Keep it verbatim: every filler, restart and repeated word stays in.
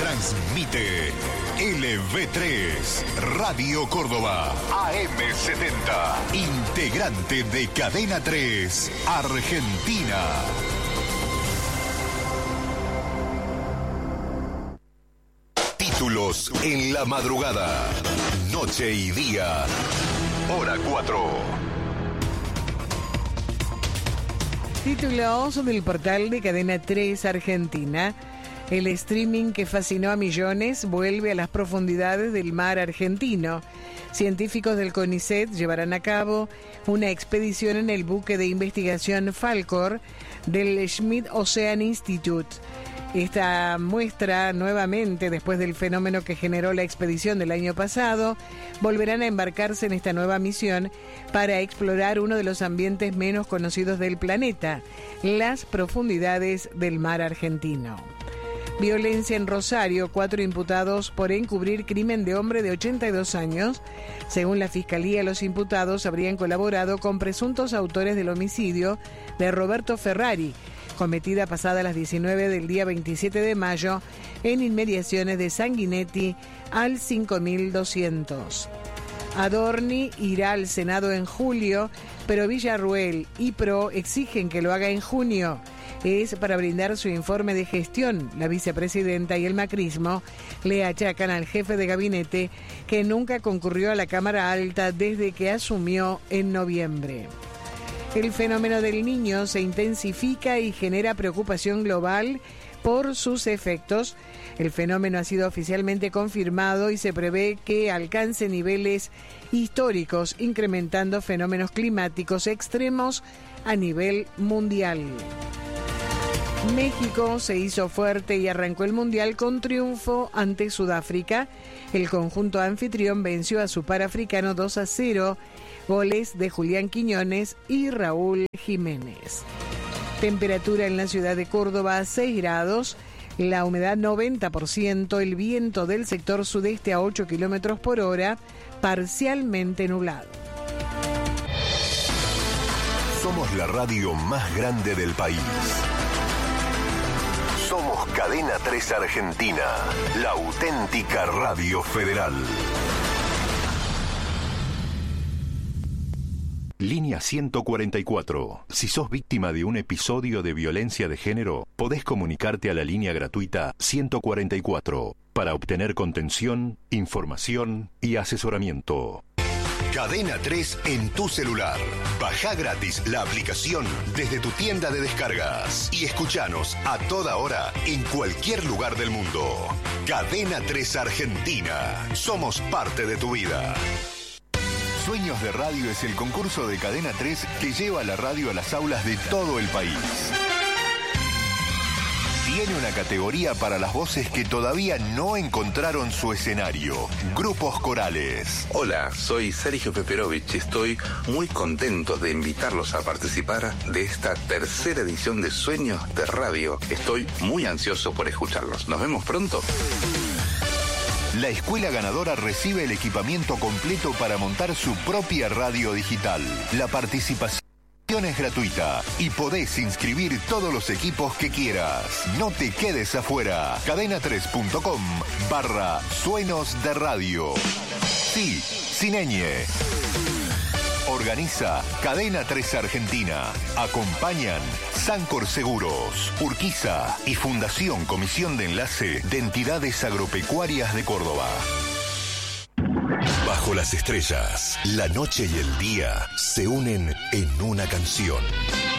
Transmite L V tres, Radio Córdoba, A M setenta, integrante de Cadena tres, Argentina. Títulos en la madrugada, noche y día, hora cuatro. Títulos del portal de Cadena tres Argentina. El streaming que fascinó a millones vuelve a las profundidades del mar argentino. Científicos del CONICET llevarán a cabo una expedición en el buque de investigación Falkor del Schmidt Ocean Institute. Esta muestra nuevamente, después del fenómeno que generó la expedición del año pasado, volverán a embarcarse en esta nueva misión para explorar uno de los ambientes menos conocidos del planeta, las profundidades del mar argentino. Violencia en Rosario, cuatro imputados por encubrir crimen de hombre de ochenta y dos años. Según la Fiscalía, los imputados habrían colaborado con presuntos autores del homicidio de Roberto Ferrari, cometida pasada las diecinueve del día veintisiete de mayo en inmediaciones de Sanguinetti al cinco mil doscientos. Adorni irá al Senado en julio, pero Villarruel y Pro exigen que lo haga en junio. Es para brindar su informe de gestión. La vicepresidenta y el macrismo le achacan al jefe de gabinete que nunca concurrió a la Cámara Alta desde que asumió en noviembre. El fenómeno del Niño se intensifica y genera preocupación global por sus efectos. El fenómeno ha sido oficialmente confirmado y se prevé que alcance niveles históricos, incrementando fenómenos climáticos extremos a nivel mundial. México se hizo fuerte y arrancó el Mundial con triunfo ante Sudáfrica. El conjunto anfitrión venció a su par africano dos a cero, goles de Julián Quiñones y Raúl Jiménez. Temperatura en la ciudad de Córdoba, seis grados, la humedad noventa por ciento, el viento del sector sudeste a ocho kilómetros por hora, parcialmente nublado. Somos la radio más grande del país. Somos Cadena tres Argentina, la auténtica radio federal. Línea ciento cuarenta y cuatro. Si sos víctima de un episodio de violencia de género, podés comunicarte a la línea gratuita ciento cuarenta y cuatro para obtener contención, información y asesoramiento. Cadena tres en tu celular. Bajá gratis la aplicación desde tu tienda de descargas y escuchanos a toda hora en cualquier lugar del mundo. Cadena tres Argentina. Somos parte de tu vida. Sueños de Radio es el concurso de Cadena tres que lleva la radio a las aulas de todo el país. Tiene una categoría para las voces que todavía no encontraron su escenario. Grupos corales. Hola, soy Sergio Peperovich y estoy muy contento de invitarlos a participar de esta tercera edición de Sueños de Radio. Estoy muy ansioso por escucharlos. ¿Nos vemos pronto? La escuela ganadora recibe el equipamiento completo para montar su propia radio digital. La participación es gratuita y podés inscribir todos los equipos que quieras. No te quedes afuera. cadena tres punto com barra Sueños de Radio. Sí, sin ñ. Organiza Cadena tres Argentina. Acompañan Sancor Seguros, Urquiza y Fundación Comisión de Enlace de Entidades Agropecuarias de Córdoba. Bajo las estrellas, la noche y el día se unen en una canción.